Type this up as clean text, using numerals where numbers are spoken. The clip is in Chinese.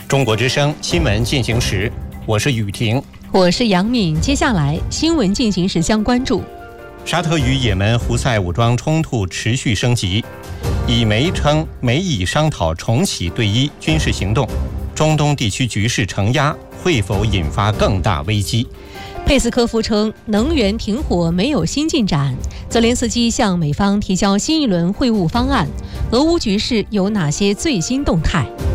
中国之声新闻进行时，我是雨婷， 我是杨敏。接下来新闻进行时将关注： 沙特与也门胡塞武装冲突持续升级，以媒称美以商讨重启对伊军事行动，中东地区局势承压，会否引发更大危机？ 佩斯科夫称能源停火没有新进展，泽连斯基向美方提交新一轮会晤方案，俄乌局势有哪些最新动态？